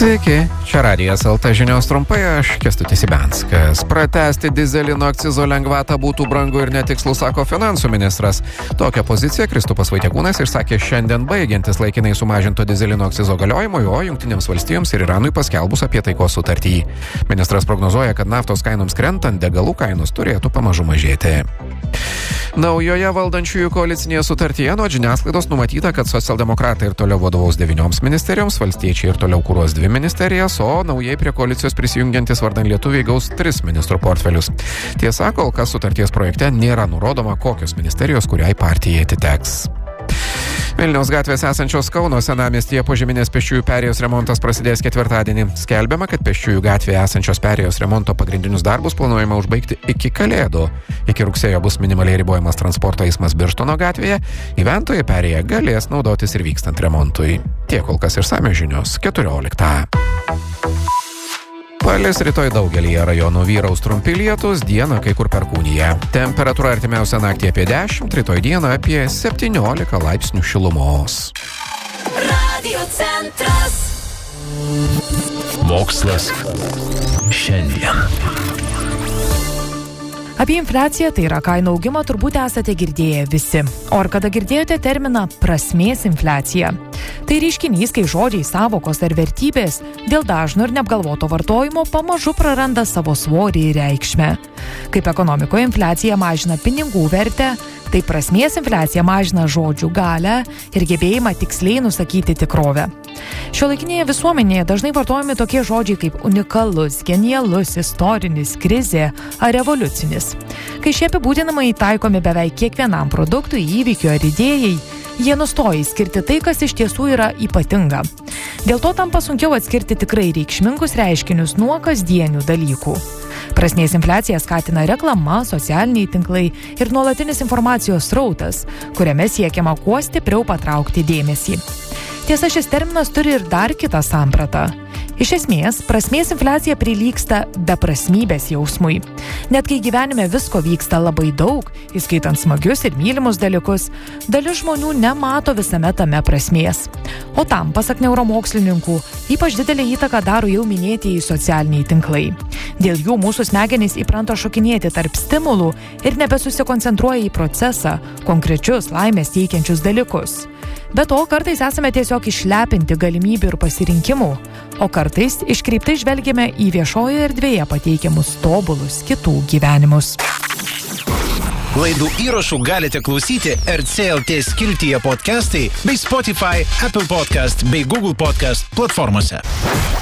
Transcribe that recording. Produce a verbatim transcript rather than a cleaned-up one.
Sveiki, čia Radijas L T žinios trumpai, aš Kęstutis Ibenskas. Pratęsti dizelino akcizo lengvatą būtų brangu ir netikslu, sako finansų ministras. Tokią poziciją Kristupas Vaitiekūnas išsakė šiandien baigiantis laikinai sumažinto dizelino akcizo galiojimui, o Jungtinėms valstijoms ir Iranui paskelbus apie taikos sutartį. Ministras prognozuoja, kad naftos kainoms krentant degalų kainos turėtų pamažu mažėti. Naujoje valdančiųjų koalicinėje sutartyje nuo žiniasklaidos numatyta, kad socialdemokratai ir toliau vadovaus devynioms ministerijoms, valstiečiai ir toliau kuruos dvi ministerijas, o naujai prie koalicijos prisijungiantis vardan lietuviai gaus tris ministrų portfelius. Tiesa, kol kas sutarties projekte nėra nurodoma, kokios ministerijos kuriai partijai atiteks. Vilniaus gatvės esančios Kauno senamiestyje požeminės pėsčiųjų perėjos remontas prasidės ketvirtadienį. Skelbiama, kad pėsčiųjų gatvėje esančios perėjos remonto pagrindinius darbus planuojama užbaigti iki Kalėdų. Iki rugsėjo bus minimaliai ribojamas transporto eismas Birštono gatvėje. Gyventojai perėję galės naudotis ir vykstant remontui. Tiek kol kas išsamios žinios keturioliktą. Palis rytoj daugelyje rajonų vyraus trumpi lietūs, dieną kai kur perkūnija. Temperatūra artimiausią naktį apie dešimt, rytoj dieną apie septyniolika laipsnių šilumos. Radio centras. Mokslas šiandien. Apie infliaciją, tai yra kainų augimą, turbūt esate girdėję visi. O ar kada girdėjote terminą prasmės infliacija? Tai reiškinys, kai žodžiai, sąvokos ar vertybės dėl dažno ir neapgalvoto vartojimo pamažu praranda savo svorį ir reikšmę. Kaip ekonomikoje infliacija mažina pinigų vertę, tai prasmės infliacija mažina žodžių galią ir gebėjimą tiksliai nusakyti tikrovę. Šiuolaikinėje visuomenėje dažnai vartojami tokie žodžiai kaip unikalus, genialus, istorinis, krizė ar revoliucinis. Kai šie apibūdinimai taikomi beveik kiekvienam produktui, įvykiui ar idėjai, jie nustoja skirti tai, kas iš tiesų yra ypatinga. Dėl to tampa sunkiau atskirti tikrai reikšmingus reiškinius nuo kasdienių dalykų. Prasmės infliacija skatina reklama, socialiniai tinklai ir nuolatinis informacijos srautas, kuriame siekiama kuo stipriau patraukti dėmesį. Tiesa, šis terminas turi ir dar kitą sampratą. Iš esmės, prasmės infliacija prilygsta beprasmybės jausmui. Net kai gyvenime visko vyksta labai daug, įskaitant smagius ir mylimus dalykus, dalis žmonių nemato visame tame prasmės. O tam, pasak neuromokslininkų, ypač didelę įtaką daro jau minėtieji socialiniai tinklai. Dėl jų mūsų smegenys įpranta šokinėti tarp stimulų ir nebesusikoncentruoja į procesą, konkrečius laimės teikiančius dalykus. Be to, kartais esame tiesiog išlepinti galimybių ir pasirinkimų, o kartais iškreiptai žvelgiame į viešojoje erdvėje pateikiamus tobulus kitų gyvenimus. Laidų įrašų galite klausyti R C L T skiltyje podcastai bei Spotify, Apple Podcast bei Google Podcast platformose.